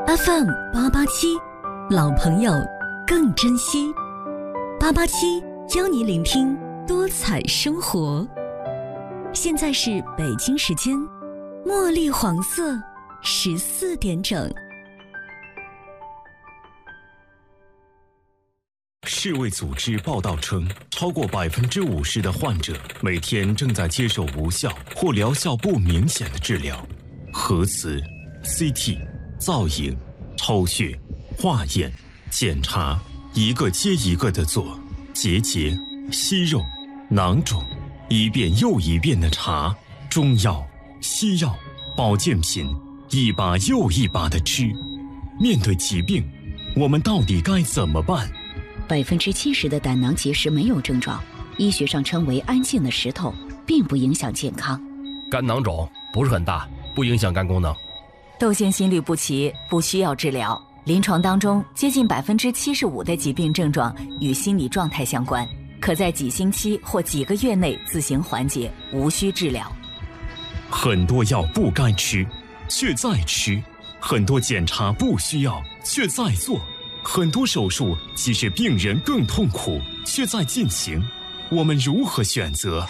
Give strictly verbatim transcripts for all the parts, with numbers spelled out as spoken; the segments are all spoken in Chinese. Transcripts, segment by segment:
F M 八八七，老朋友更珍惜。八八七邀你聆听多彩生活。现在是北京时间茉莉黄色十四点整。 世卫组织报道称，超过百分之五十的患者每天正在接受无效或疗效不明显的治疗。核磁、C T、造影、抽血、化验、检查，一个接一个的做，结节、息肉、囊肿，一遍又一遍的查，中药、西药、保健品，一把又一把的吃。面对疾病，我们到底该怎么办？ 百分之七十的胆囊结石没有症状，医学上称为安静的石头，并不影响健康。 肝囊肿不是很大，不影响肝功能。 窦腺心律不齐不需要治疗，临床当中接近百分之七十五的疾病症状与心理状态相关，可在几星期或几个月内自行缓解，无需治疗。 很多药不该吃，却在吃；很多检查不需要，却在做；很多手术其实病人更痛苦，却在进行。我们如何选择？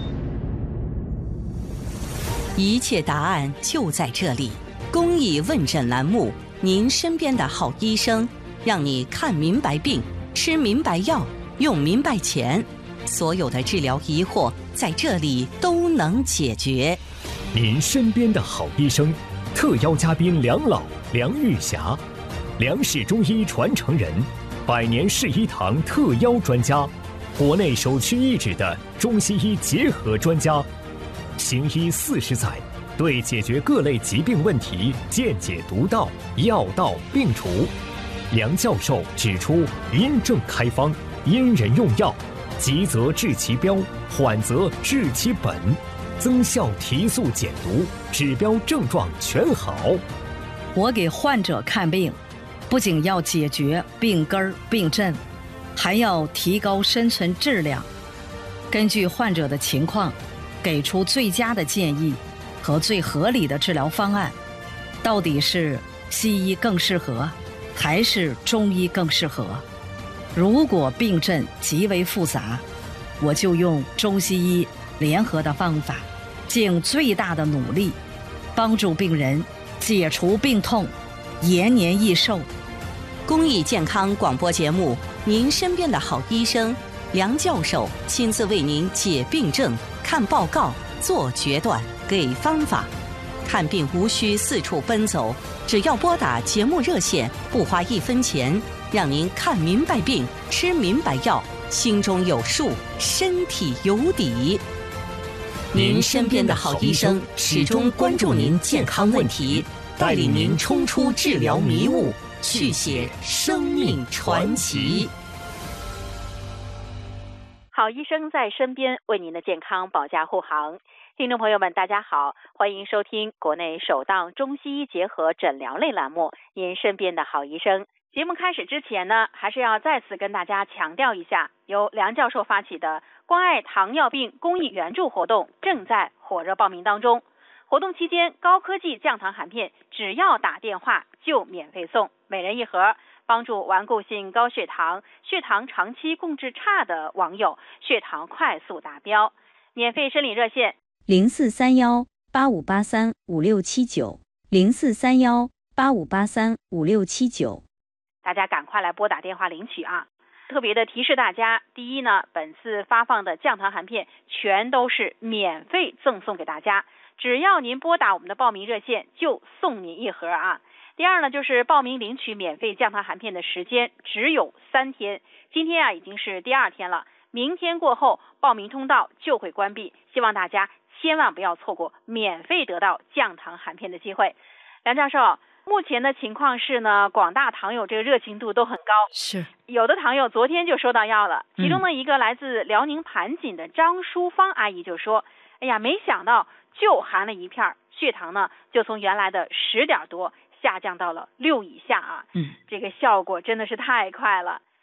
一切答案就在这里。公益问诊栏目，您身边的好医生，让你看明白病，吃明白药，用明白钱，所有的治疗疑惑在这里都能解决。 您身边的好医生，特邀嘉宾梁老、梁玉霞，梁氏中医传承人，百年世医堂特邀专家，国内首屈一指的中西医结合专家，行医四十载，对解决各类疾病问题见解独到，药到病除。梁教授指出，因症开方，因人用药，急则治其标，缓则治其本，增效提速减毒，指标症状全好。 我给患者看病，不仅要解决病根儿病症，还要提高生存质量，根据患者的情况给出最佳的建议和最合理的治疗方案。到底是西医更适合，还是中医更适合？如果病症极为复杂，我就用中西医联合的方法，尽最大的努力，帮助病人解除病痛，延年益寿。 公益健康广播节目，您身边的好医生，梁教授亲自为您解病症、看报告、做决断、给方法。看病无需四处奔走，只要拨打节目热线，不花一分钱，让您看明白病，吃明白药，心中有数，身体有底。您身边的好医生始终关注您健康问题，带领您冲出治疗迷雾，续写生命传奇。 好医生在身边，为您的健康保驾护航。听众朋友们大家好，欢迎收听国内首档中西医结合诊疗类栏目，您身边的好医生。节目开始之前呢，还是要再次跟大家强调一下，由梁教授发起的关爱糖尿病公益援助活动正在火热报名当中。活动期间，高科技降糖含片只要打电话就免费送，每人一盒，帮助顽固性高血糖、血糖长期控制差的网友血糖快速达标。免费申领热线零四三幺八五八三五六七九零四三幺八五八三五六七九， 大家赶快来拨打电话领取啊！特别的提示大家，第一呢，本次发放的降糖含片全都是免费赠送给大家，只要您拨打我们的报名热线就送您一盒啊。第二呢，就是报名领取免费降糖含片的时间只有三天，今天啊已经是第二天了，明天过后报名通道就会关闭，希望大家千万不要错过免费得到降糖含片的机会。梁教授，目前的情况是呢，广大糖友这个热情度都很高， 是有的糖友昨天就收到药了，其中呢一个来自辽宁盘锦的张淑芳阿姨就说，哎呀，没想到就含了一片，血糖呢就从原来的十点多下降到了六以下啊，嗯，这个效果真的是太快了。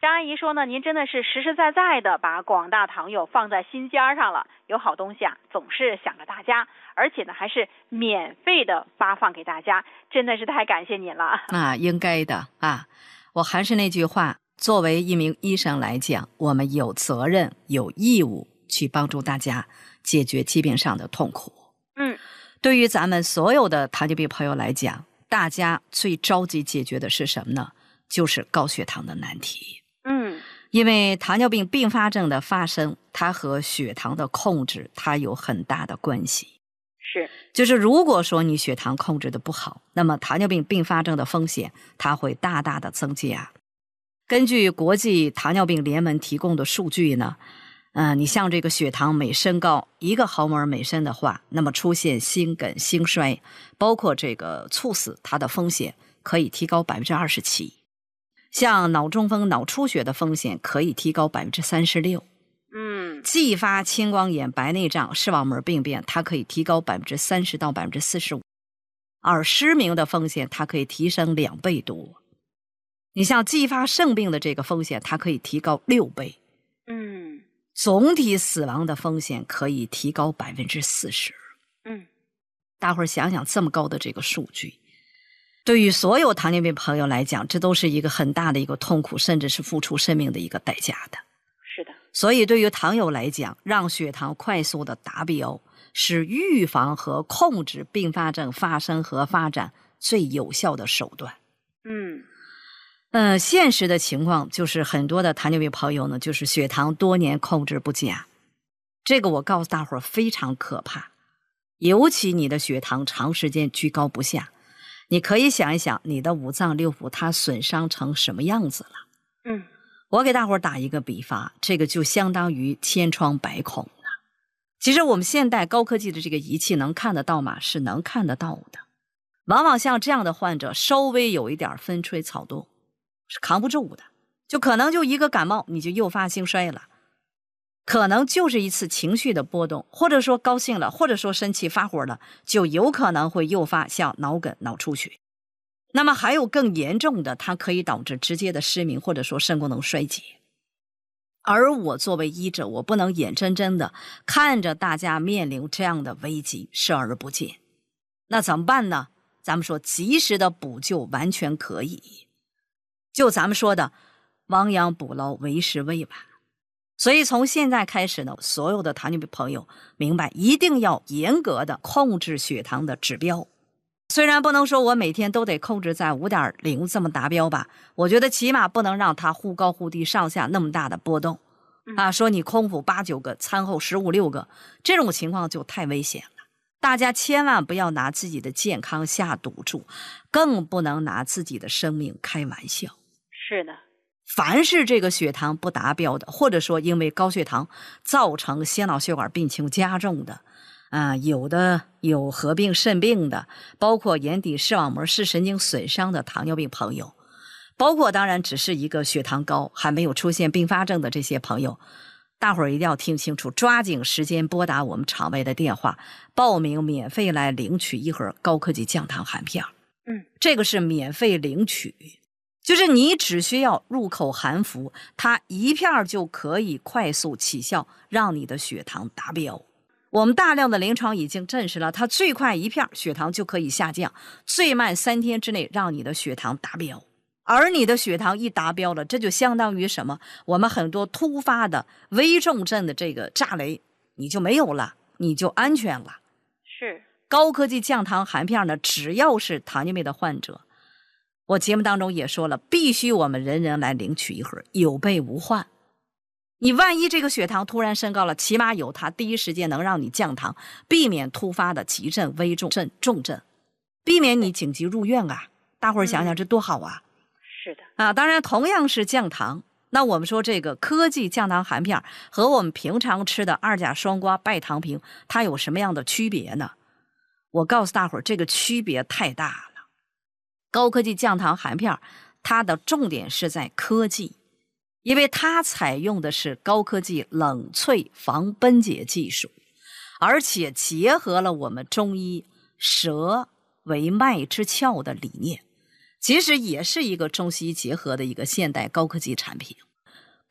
张阿姨说呢，您真的是实实在在的把广大糖友放在心尖上了，有好东西啊，总是想着大家，而且呢还是免费的发放给大家，真的是太感谢您了啊！应该的啊！我还是那句话，作为一名医生来讲，我们有责任、有义务去帮助大家解决疾病上的痛苦。 嗯， 对于咱们所有的糖尿病朋友来讲，大家最着急解决的是什么呢？就是高血糖的难题。 嗯， 因为糖尿病并发症的发生，它和血糖的控制它有很大的关系。 是， 就是如果说你血糖控制的不好，那么糖尿病并发症的风险它会大大的增加。根据国际糖尿病联盟提供的数据呢，呃，你像这个血糖每升高一个毫摩尔每升的话，那么出现心梗、心衰，包括这个猝死，它的风险可以提高百分之二十七。像脑中风、脑出血的风险可以提高百分之三十六。 嗯， 继发青光眼、白内障、视网膜病变，它可以提高百分之三十到百分之四十五。而失明的风险，它可以提升两倍多。你像继发肾病的这个风险，它可以提高六倍。 嗯， 总体死亡的风险可以提高百分之四十。 嗯， 大伙儿想想这么高的这个数据。对于所有糖尿病朋友来讲，这都是一个很大的一个痛苦，甚至是付出生命的一个代价的。 是的， 所以对于糖友来讲，让血糖快速的达标，是预防和控制并发症发生和发展最有效的手段。 嗯， 呃，现实的情况就是很多的糖尿病朋友呢，就是血糖多年控制不佳，这个我告诉大伙儿非常可怕，尤其你的血糖长时间居高不下。你可以想一想你的五脏六腑它损伤成什么样子了。 嗯， 我给大伙儿打一个比方，这个就相当于千疮百孔了。其实我们现代高科技的这个仪器能看得到吗？是能看得到的。往往像这样的患者稍微有一点风吹草动是扛不住的，就可能就一个感冒你就诱发心衰了，可能就是一次情绪的波动，或者说高兴了，或者说生气发火了，就有可能会诱发像脑梗、脑出血。那么还有更严重的，它可以导致直接的失明，或者说肾功能衰竭。而我作为医者，我不能眼睁睁的看着大家面临这样的危机视而不见。那怎么办呢？咱们说及时的补救完全可以，就咱们说的亡羊补牢，为时未晚。所以从现在开始呢，所有的糖尿病朋友明白，一定要严格的控制血糖的指标。虽然不能说我每天都得控制在 五点零 这么达标吧，我觉得起码不能让它忽高忽低上下那么大的波动啊！说你空腹八九个，餐后十五六个，这种情况就太危险了。大家千万不要拿自己的健康下赌注，更不能拿自己的生命开玩笑。 是的， 凡是这个血糖不达标的，或者说因为高血糖造成心脑血管病情加重的啊，有的有合并肾病的，包括眼底视网膜视神经损伤的糖尿病朋友，包括当然只是一个血糖高还没有出现并发症的这些朋友，大伙儿一定要听清楚，抓紧时间拨打我们场外的电话，报名免费来领取一盒高科技降糖含片。 嗯， 这个是免费领取，就是你只需要入口含服，它一片就可以快速起效，让你的血糖达标。我们大量的临床已经证实了，它最快一片血糖就可以下降，最慢三天之内让你的血糖达标。而你的血糖一达标了，这就相当于什么？我们很多突发的危重症的这个炸雷你就没有了，你就安全了。 是高科技降糖含片呢，只要是糖尿病的患者，我节目当中也说了，必须我们人人来领取一盒，有备无患。你万一这个血糖突然升高了，起码有它第一时间能让你降糖，避免突发的急症、危重症、重症，避免你紧急入院啊！大伙儿想想，这多好啊！ 是的啊，当然同样是降糖，那我们说这个科技降糖含片和我们平常吃的二甲双胍拜糖平，它有什么样的区别呢？我告诉大伙儿，这个区别太大了。高科技降糖含片，它的重点是在科技。因为它采用的是高科技冷萃防分解技术，而且结合了我们中医舌为脉之窍的理念，其实也是一个中西医结合的一个现代高科技产品。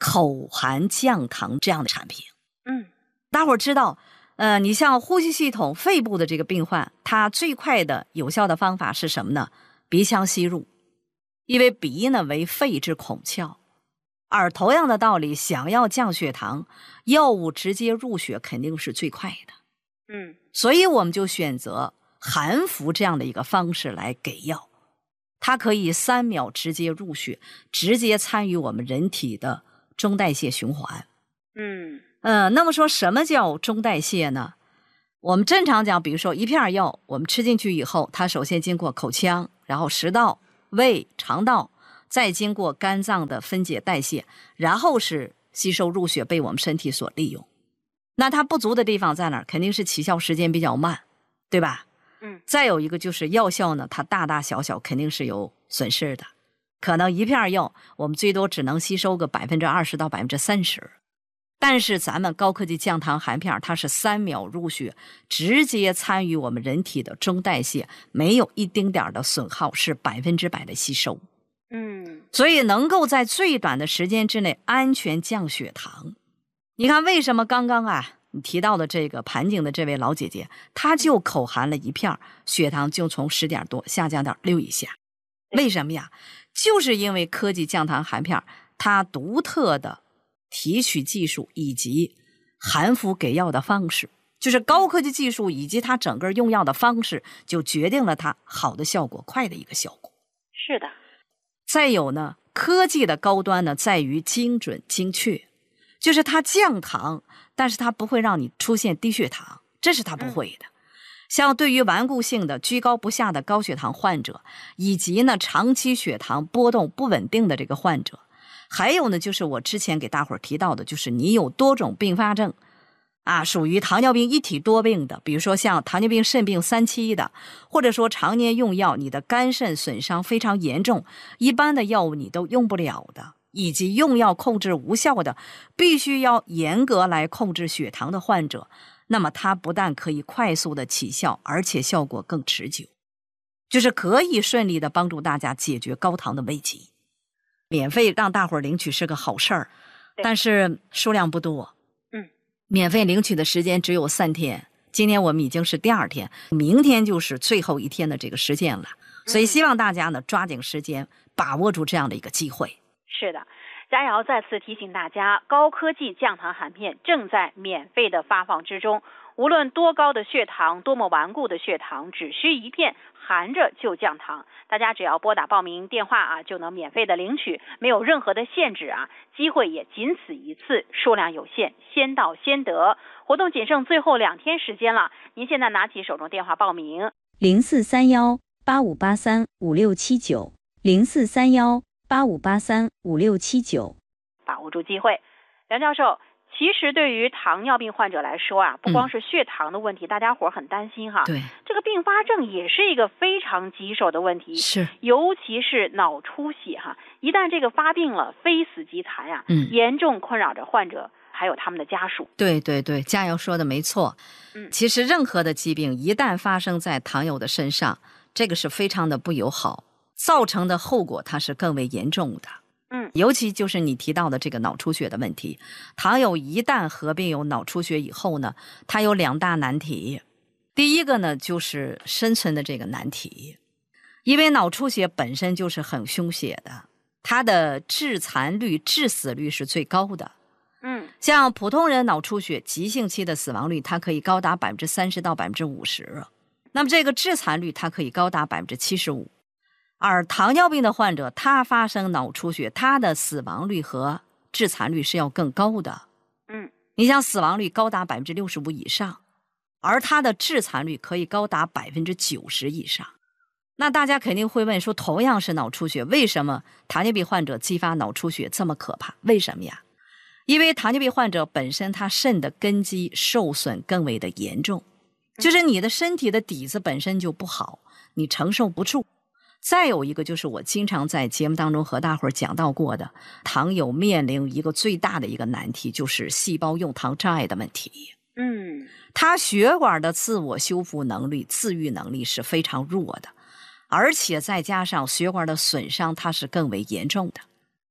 口含降糖这样的产品。 嗯， 大伙儿知道，呃，你像呼吸系统、肺部的这个病患，它最快的有效的方法是什么呢？鼻腔吸入，因为鼻呢为肺之孔窍。而同样的道理，想要降血糖，药物直接入血肯定是最快的。 嗯， 所以我们就选择含服这样的一个方式来给药，它可以三秒直接入血，直接参与我们人体的中代谢循环。 嗯， 呃，那么说什么叫中代谢呢？我们正常讲，比如说一片药，我们吃进去以后，它首先经过口腔，然后食道、胃、肠道，再经过肝脏的分解代谢，然后是吸收入血，被我们身体所利用。那它不足的地方在哪儿？肯定是起效时间比较慢，对吧？ 嗯， 再有一个就是药效呢，它大大小小肯定是有损失的，可能一片药我们最多只能吸收个百分之二十到百分之三十。但是咱们高科技降糖含片，它是三秒入血，直接参与我们人体的中代谢，没有一丁点的损耗，是百分之百的吸收。 嗯， 所以能够在最短的时间之内安全降血糖。你看为什么刚刚啊你提到的这个盘锦的这位老姐姐，她就口含了一片，血糖就从十点多下降到六以下。为什么呀？就是因为科技降糖含片它独特的提取技术以及含服给药的方式，就是高科技技术以及它整个用药的方式，就决定了它好的效果，快的一个效果。 是的。 再有呢，科技的高端呢在于精准精确，就是它降糖，但是它不会让你出现低血糖，这是它不会的。嗯，像对于顽固性的居高不下的高血糖患者，以及呢长期血糖波动不稳定的这个患者，还有呢就是我之前给大伙儿提到的，就是你有多种并发症啊，属于糖尿病一体多病的，比如说像糖尿病肾病三期的，或者说常年用药你的肝肾损伤非常严重，一般的药物你都用不了的，以及用药控制无效的，必须要严格来控制血糖的患者，那么它不但可以快速的起效，而且效果更持久，就是可以顺利的帮助大家解决高糖的危机。免费让大伙儿领取是个好事儿，但是数量不多。 嗯， 免费领取的时间只有三天，今天我们已经是第二天，明天就是最后一天的这个时间了，所以希望大家呢抓紧时间，把握住这样的一个机会。 是的，佳瑶再次提醒大家，高科技降糖含片正在免费的发放之中，无论多高的血糖，多么顽固的血糖，只需一片，含着就降糖。大家只要拨打报名电话啊，就能免费的领取，没有任何的限制啊，机会也仅此一次，数量有限，先到先得。活动仅剩最后两天时间了，您现在拿起手中电话报名， 零四三幺八五八三五六七九，零四三幺八五八三五六七九， 把握住机会。梁教授，其实对于糖尿病患者来说啊，不光是血糖的问题，嗯、大家伙很担心哈。 对， 这个并发症也是一个非常棘手的问题， 是， 尤其是脑出血哈，一旦这个发病了，非死即残呀、啊， 嗯， 严重困扰着患者还有他们的家属。 对对对，佳瑶说的没错。 嗯， 其实任何的疾病一旦发生在糖友的身上，这个是非常的不友好，造成的后果它是更为严重的。 嗯， 尤其就是你提到的这个脑出血的问题，糖友一旦合并有脑出血以后呢，它有两大难题。第一个呢，就是生存的这个难题，因为脑出血本身就是很凶险的，它的致残率、致死率是最高的。 嗯， 像普通人脑出血急性期的死亡率，它可以高达百分之三十到百分之五十，那么这个致残率它可以高达百分之七十五。而糖尿病的患者，他发生脑出血，他的死亡率和致残率是要更高的。 嗯， 你像死亡率高达百分之六十五以上，而他的致残率可以高达百分之九十以上。那大家肯定会问说，同样是脑出血，为什么糖尿病患者激发脑出血这么可怕？为什么呀？因为糖尿病患者本身他肾的根基受损更为的严重，就是你的身体的底子本身就不好，你承受不住。再有一个就是我经常在节目当中和大伙儿讲到过的，糖友面临一个最大的一个难题，就是细胞用糖障碍的问题。 嗯， 它血管的自我修复能力、自愈能力是非常弱的，而且再加上血管的损伤，它是更为严重的。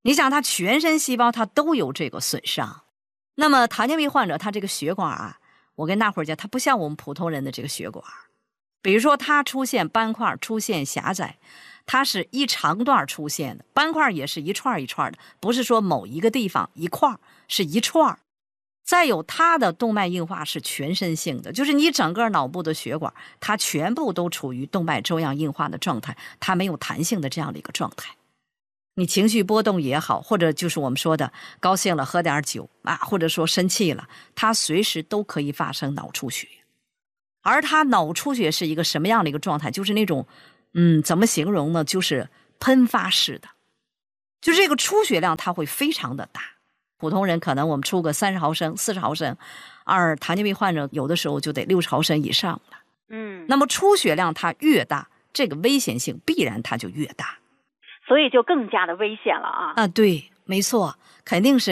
你想，他全身细胞他都有这个损伤。那么糖尿病患者他这个血管啊，我跟大伙儿讲，他不像我们普通人的这个血管，比如说他出现斑块，出现狭窄，它是一长段出现的，斑块也是一串一串的，不是说某一个地方一块，是一串。再有它的动脉硬化是全身性的，就是你整个脑部的血管它全部都处于动脉粥样硬化的状态，它没有弹性的这样的一个状态。你情绪波动也好，或者就是我们说的高兴了喝点酒啊，或者说生气了，它随时都可以发生脑出血。而它脑出血是一个什么样的一个状态，就是那种嗯怎么形容呢，就是喷发式的，就这个出血量它会非常的大。普通人可能我们出个三十毫升四十毫升，而糖尿病患者有的时候就得六十毫升以上了。 嗯， 那么出血量它越大，这个危险性必然它就越大， 所以就更加的危险了啊！ 啊，对，没错，肯定是